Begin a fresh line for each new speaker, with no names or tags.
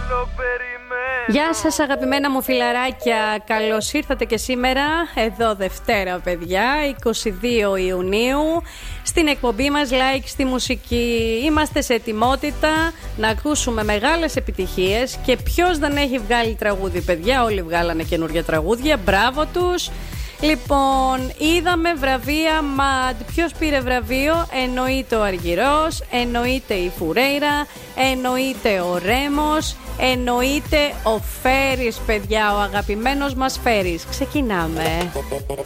Γεια σας αγαπημένα μου φιλαράκια, καλώς ήρθατε και σήμερα, εδώ Δευτέρα παιδιά, 22 Ιουνίου, στην εκπομπή μας Like στη Μουσική. Είμαστε σε ετοιμότητα να ακούσουμε μεγάλες επιτυχίες και ποιος δεν έχει βγάλει τραγούδι παιδιά, όλοι βγάλανε καινούργια τραγούδια, μπράβο τους. Λοιπόν, είδαμε βραβεία ΜΑΤ. Ποιος πήρε βραβείο? Εννοείται ο Αργυρός, εννοείται η Φουρέιρα, εννοείται ο Ρέμος, εννοείται ο Φέρης παιδιά, ο αγαπημένος μας Φέρης. Ξεκινάμε.